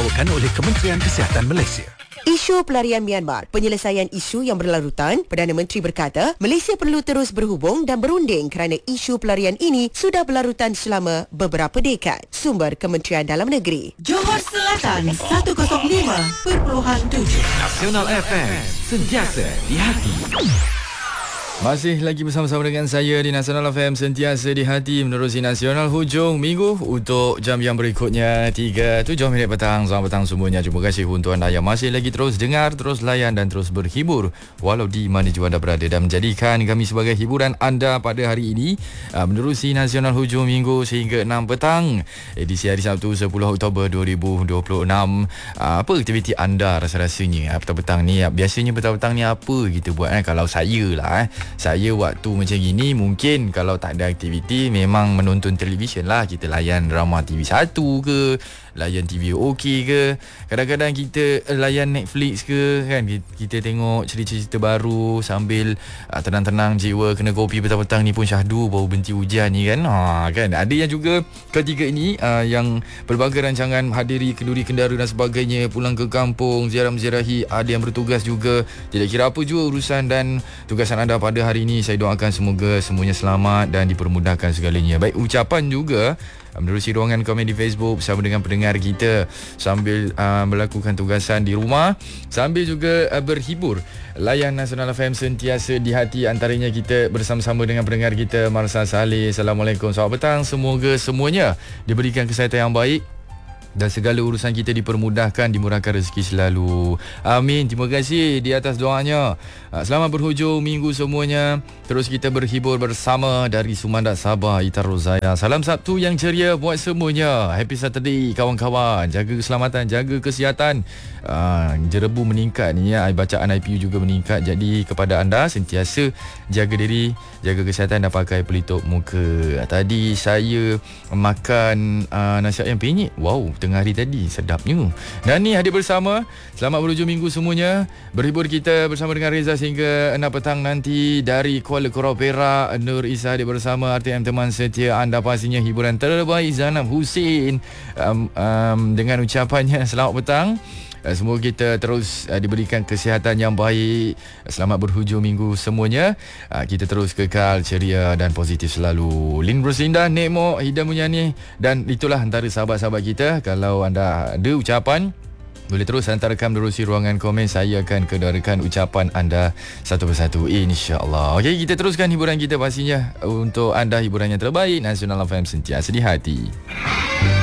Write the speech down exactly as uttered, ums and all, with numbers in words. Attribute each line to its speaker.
Speaker 1: dibawakan oleh Kementerian Kesihatan Malaysia.
Speaker 2: Isu pelarian Myanmar, penyelesaian isu yang berlarutan. Perdana Menteri berkata, Malaysia perlu terus berhubung dan berunding kerana isu pelarian ini sudah berlarutan selama beberapa dekad. Sumber Kementerian Dalam Negeri.
Speaker 3: Johor Selatan seratus lima perpuluhan tujuh.
Speaker 4: Nasional F M, sentiasa di hati. Masih lagi bersama-sama dengan saya di Nasional F M, sentiasa di hati, menerusi Nasional hujung minggu untuk jam yang berikutnya tiga tujuh minit petang. Selamat petang semuanya. Terima kasih untuk anda yang masih lagi terus dengar, terus layan dan terus berhibur walau di mana jua anda berada, dan menjadikan kami sebagai hiburan anda pada hari ini, menerusi Nasional hujung minggu sehingga enam petang edisi hari Sabtu sepuluh Oktober dua ribu dua puluh enam. Apa aktiviti anda rasa-rasanya petang-petang ni? Biasanya petang-petang ni apa kita buat eh? Kalau saya lah eh Saya waktu macam gini, mungkin kalau tak ada aktiviti memang menonton televisyen lah. Kita layan drama T V satu ke, layan T V OK ke, kadang-kadang kita layan Netflix ke kan. Kita tengok cerita-cerita baru sambil uh, tenang-tenang jiwa, kena kopi petang-petang ni pun syahdu baru berhenti hujan ni kan. Ha, kan ada yang juga ketiga ini uh, yang berbagai rancangan menghadiri kenduri kendara dan sebagainya, pulang ke kampung, ziarah-ziarahi, ada yang bertugas juga. Tidak kira apa jua urusan dan tugasan anda pada hari ini, saya doakan semoga semuanya selamat dan dipermudahkan segalanya. Baik, ucapan juga menerusi ruangan komen di Facebook bersama dengan pendengar kita sambil uh, melakukan tugasan di rumah, sambil juga uh, berhibur. Layan Nasional F M sentiasa di hati, antaranya kita bersama-sama dengan pendengar kita Marsa Saleh. Assalamualaikum, selamat petang. Semoga semuanya diberikan kesihatan yang baik dan segala urusan kita dipermudahkan, dimurahkan rezeki selalu. Amin. Terima kasih di atas doanya. Selamat berhujung minggu semuanya. Terus kita berhibur bersama dari Sumandat, Sabah, Itar Rozaya. Salam Sabtu yang ceria buat semuanya. Happy Saturday kawan-kawan. Jaga keselamatan, jaga kesihatan. Uh, jerebu meningkat ni ya. Bacaan I P U juga meningkat. Jadi kepada anda sentiasa jaga diri, jaga kesihatan dan pakai pelitup muka. Tadi saya makan uh, nasi ayam penyet. Wow, tengah hari tadi sedapnya. Dan ni hadir bersama. Selamat berhujung minggu semuanya. Berhibur kita bersama dengan Reza sehingga enam petang nanti. Dari Kuala Kurau Perak, Nur Isa hadir bersama. R T M teman setia anda, pastinya hiburan terbaik Zanab Hussein um, um, dengan ucapannya selamat petang. Semoga kita terus uh, diberikan kesihatan yang baik. Selamat berhujung minggu semuanya. uh, Kita terus kekal ceria dan positif selalu. Lin Bersindah, Nekmo, Hidam Munyani. Dan itulah antara sahabat-sahabat kita. Kalau anda ada ucapan, boleh terus hantarkan menerusi ruangan komen. Saya akan keluarkan ucapan anda satu persatu, insya-Allah. Okey, kita teruskan hiburan kita pastinya untuk anda, hiburan yang terbaik. Nasional F M sentiasa di hati.